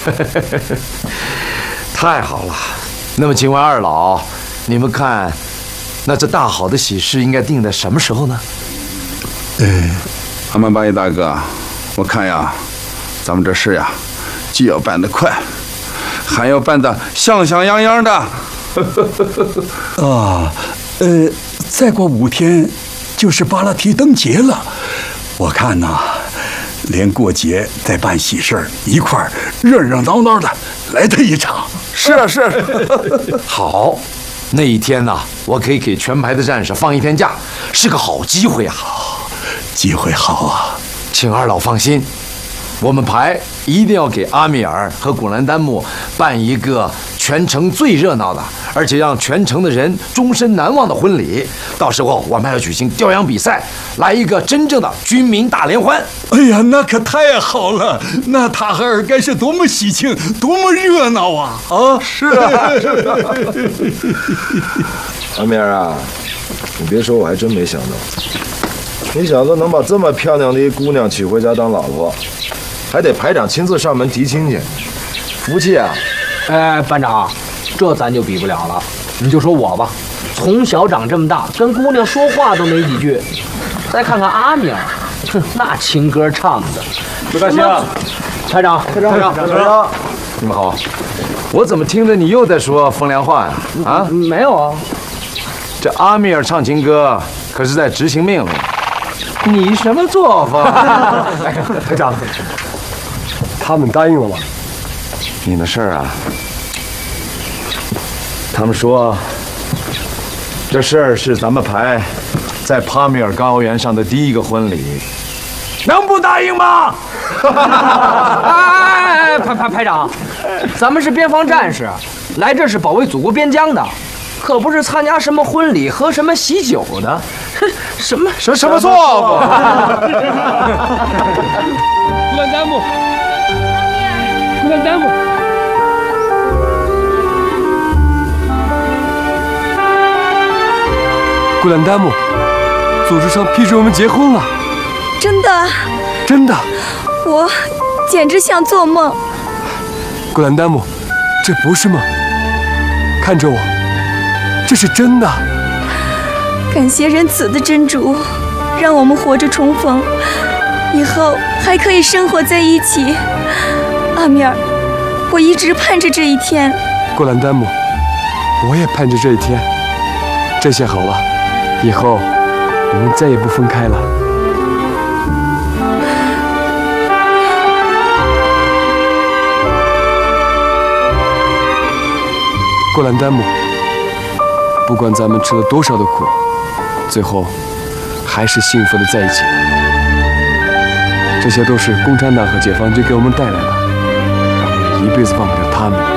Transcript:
太好了。那么请问二老，你们看，那这大好的喜事应该定在什么时候呢？ 俺们八一大哥，我看呀，咱们这事呀，既要办得快，还要办得像像样样的。 再过5天就是巴拉提灯节了，我看呐，连过节再办喜事儿一块儿热热闹闹的来他一场。 是啊，是啊。好，那一天呢，我可以给全排的战士放1天假，是个好机会啊。 机会好啊， 请二老放心，我们排一定要给阿米尔和古兰丹木办一个全城最热闹的，而且让全城的人终身难忘的婚礼。到时候我们还要举行雕羊比赛，来一个真正的军民大联欢。 哎呀，那可太好了！那塔哈尔该是多么喜庆，多么热闹啊！啊， 是啊。 阿米尔啊，你别说，我还真没想到，你小子能把这么漂亮的一姑娘娶回家当老婆，还得排长亲自上门提亲去，福气啊！ 哎，班长，这咱就比不了了。你就说我吧，从小长这么大，跟姑娘说话都没几句。再看看阿米尔，哼，那情歌唱的， 不高兴。 排长， 你们好，我怎么听着你又在说风凉话呀？啊， 没有啊。 这阿米尔唱情歌可是在执行命令。你什么作风？ 排长，他们答应了吗？ 你的事儿啊，他们说这事儿是咱们排在帕米尔高原上的第一个婚礼，能不答应吗？ 哎，排长，咱们是边防战士，来这是保卫祖国边疆的，可不是参加什么婚礼喝什么喜酒的。什么作风？ 古兰丹木，古兰丹木。 古兰丹木，组织上批准我们结婚了。 真的？ 真的。 我简直像做梦。 古兰丹木，这不是梦，看着我，这是真的。 感谢仁慈的真主，让我们活着重逢，以后还可以生活在一起。阿米尔，我一直盼着这一天。 古兰丹木，我也盼着这一天。这下好了，以后我们再也不分开了。古兰丹木，不管咱们吃了多少的苦，最后还是幸福的在一起了。这些都是共产党和解放军给我们带来的，让我们一辈子忘不了他们。